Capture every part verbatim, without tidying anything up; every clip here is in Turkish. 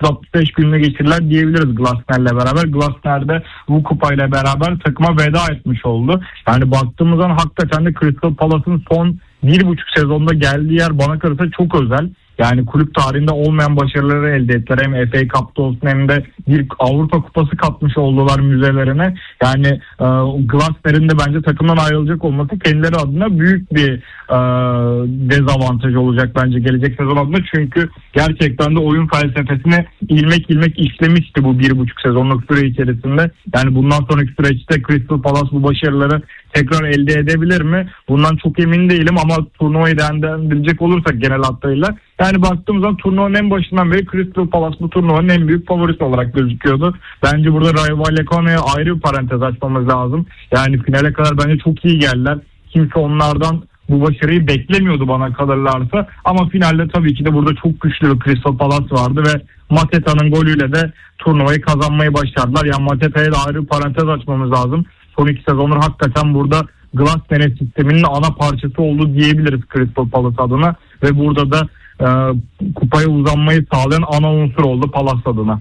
üç yüz altmış beş gününü geçirdiler diyebiliriz Glasner'le beraber. Glasner de bu kupayla beraber takıma veda etmiş oldu. Yani baktığımız zaman hakikaten de Crystal Palace'ın son bir buçuk sezonda geldiği yer bana kalırsa çok özel. Yani kulüp tarihinde olmayan başarıları elde ettiler. Hem F A Cup'ta olsun hem de bir Avrupa Kupası katmış oldular müzelerine. Yani e, Glasner'in de bence takımdan ayrılacak olması kendileri adına büyük bir e, dezavantaj olacak bence gelecek sezon adına. Çünkü gerçekten de oyun felsefesine ilmek ilmek işlemişti bu bir buçuk sezonluk süre içerisinde. Yani bundan sonraki süreçte Crystal Palace bu başarıları tekrar elde edebilir mi? Bundan çok emin değilim ama turnuvayı değerlendirecek olursak genel hatlarıyla. Yani baktığımız zaman turnuvanın en başından beri Crystal Palace bu turnuvanın en büyük favorisi olarak gözüküyordu. Bence burada Rayo Vallecano'ya ayrı bir parantez açmamız lazım. Yani finale kadar bence çok iyi geldiler. Kimse onlardan bu başarıyı beklemiyordu bana kalırlarsa. Ama finalde tabii ki de burada çok güçlü bir Crystal Palace vardı ve Mateta'nın golüyle de turnuvayı kazanmayı başardılar. Yani Mateta'ya da ayrı bir parantez açmamız lazım. Son iki sezonlar hakikaten burada Glasner sisteminin ana parçası oldu diyebiliriz Crystal Palace adına. Ve burada da e, kupaya uzanmayı sağlayan ana unsur oldu Palace adına.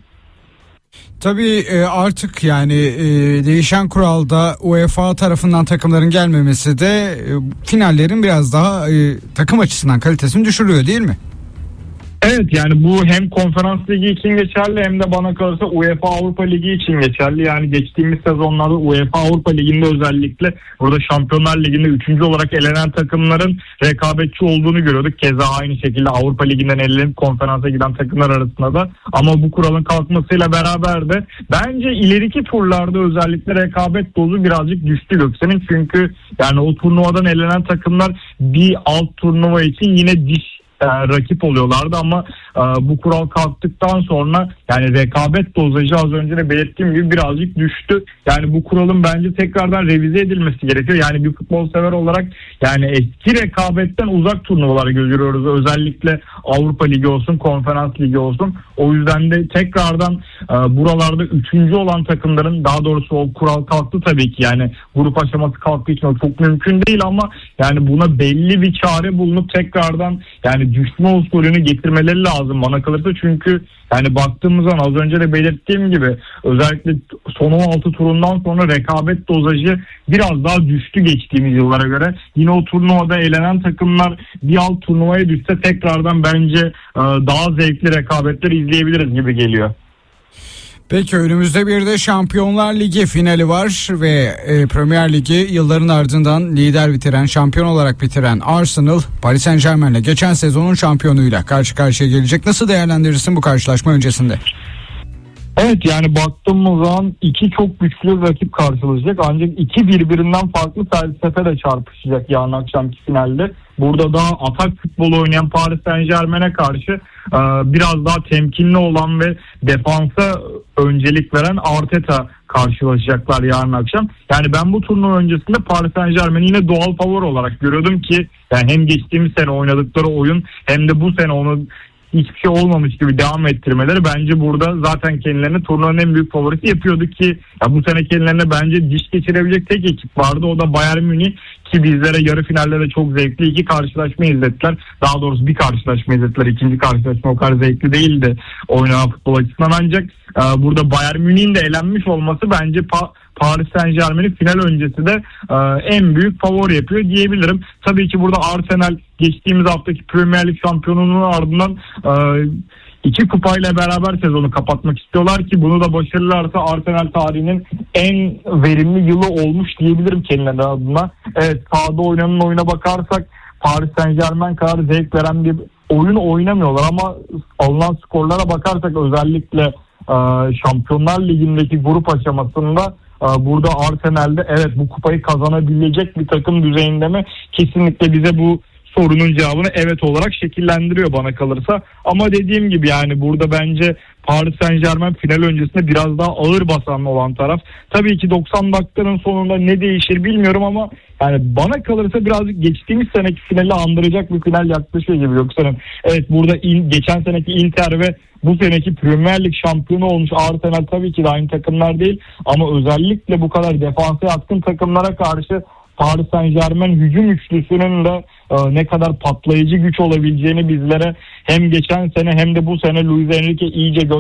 Tabii artık yani değişen kuralda UEFA tarafından takımların gelmemesi de finallerin biraz daha takım açısından kalitesini düşürüyor değil mi? Evet, yani bu hem Konferans Ligi için geçerli hem de bana kalırsa UEFA Avrupa Ligi için geçerli. Yani geçtiğimiz sezonlarda UEFA Avrupa Ligi'nde özellikle burada Şampiyonlar Ligi'nde üçüncü olarak elenen takımların rekabetçi olduğunu görüyorduk. Keza aynı şekilde Avrupa Ligi'nden elenip konferansa giden takımlar arasında da. Ama bu kuralın kalkmasıyla beraber de bence ileriki turlarda özellikle rekabet dozu birazcık düştü Göksel'in. Çünkü yani o turnuvadan elenen takımlar bir alt turnuva için yine diş rakip oluyorlardı ama e, bu kural kalktıktan sonra yani rekabet dozajı az önce de belirttiğim gibi birazcık düştü. Yani bu kuralın bence tekrardan revize edilmesi gerekiyor. Yani bir futbol sever olarak yani eski rekabetten uzak turnuvalara görüyoruz. Özellikle Avrupa Ligi olsun, Konferans Ligi olsun. O yüzden de tekrardan e, buralarda üçüncü olan takımların, daha doğrusu o kural kalktı tabii ki. Yani grup aşaması kalktığı için o çok mümkün değil ama yani buna belli bir çare bulunup tekrardan yani düşme usulünü getirmeleri lazım bana kalırsa. Çünkü yani baktığımız zaman az önce de belirttiğim gibi özellikle son on altı turundan sonra rekabet dozajı biraz daha düştü geçtiğimiz yıllara göre. Yine o turnuvada elenen takımlar bir alt turnuvaya düşse tekrardan bence daha zevkli rekabetler izleyebiliriz gibi geliyor. Peki önümüzde bir de Şampiyonlar Ligi finali var ve e, Premier Ligi yılların ardından lider bitiren, şampiyon olarak bitiren Arsenal, Paris Saint-Germain'le geçen sezonun şampiyonuyla karşı karşıya gelecek. Nasıl değerlendirirsin bu karşılaşma öncesinde? Evet, yani baktığımız zaman iki çok güçlü rakip karşılaşacak ancak iki birbirinden farklı felsefe çarpışacak yarın akşamki finalde. Burada daha atak futbolu oynayan Paris Saint-Germain'e karşı e, biraz daha temkinli olan ve defansa öncelik veren Arteta karşılaşacaklar yarın akşam. Yani ben bu turnuva öncesinde Paris Saint-Germain'i yine doğal favori olarak görüyordum ki yani hem geçtiğimiz sene oynadıkları oyun hem de bu sene onu hiçbir şey olmamış gibi devam ettirmeleri bence burada zaten kendilerini turnuvanın en büyük favorisi yapıyordu ki ya bu sene kendilerine bence diş geçirebilecek tek ekip vardı. O da Bayern Münih ki bizlere yarı finallerde çok zevkli iki karşılaşma izlettiler. Daha doğrusu bir karşılaşma izlettiler. İkinci karşılaşma o kadar zevkli değildi oynanan futbol açısından ancak e, burada Bayern Münih'in de elenmiş olması bence pa- Paris Saint-Germain'i final öncesi de e, en büyük favori yapıyor diyebilirim. Tabii ki burada Arsenal geçtiğimiz haftaki Premier Lig şampiyonluğunun ardından e, iki kupayla beraber sezonu kapatmak istiyorlar ki bunu da başarılarsa Arsenal tarihinin en verimli yılı olmuş diyebilirim kendileri adına. Evet, sahada oynanan oyuna bakarsak Paris Saint-Germain kadar zevk veren bir oyun oynamıyorlar ama alınan skorlara bakarsak özellikle e, Şampiyonlar Ligi'ndeki grup aşamasında burada Arsenal'de evet bu kupayı kazanabilecek bir takım düzeyinde mi? Kesinlikle bize bu sorunun cevabını evet olarak şekillendiriyor bana kalırsa. Ama dediğim gibi yani burada bence Paris Saint-Germain final öncesinde biraz daha ağır basan olan taraf. Tabii ki doksan dakikanın sonunda ne değişir bilmiyorum ama yani bana kalırsa birazcık geçtiğimiz seneki finali andıracak bir final yaklaşıyor gibi. Yoksa evet burada il, geçen seneki Inter ve bu seneki Premier Lig şampiyonu olmuş Arsenal tabii ki de aynı takımlar değil ama özellikle bu kadar defansa yatkın takımlara karşı Paris Saint-Germain hücum üçlüsünün de e, ne kadar patlayıcı güç olabileceğini bizlere hem geçen sene hem de bu sene Luis Enrique iyice